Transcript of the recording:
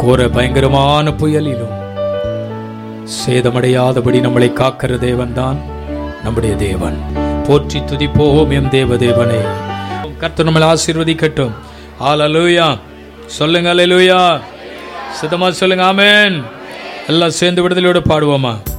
கோர பயங்கரமான புயலிலும் சேதமடையாதபடி நம்மளை காக்கிற தேவன் தான் நம்முடைய தேவன். போற்றி துதிப்போம் எம் தேவனை. கர்த்தர் நம்மளை ஆசீர்வதிக்கட்டும். ஹல்லேலூயா சொல்லுங்க, ஹல்லேலூயா. சித்தமா சொல்லுங்க, ஆமென். எல்லாம் சேர்ந்து விடுதலையோடு பாடுவோமா?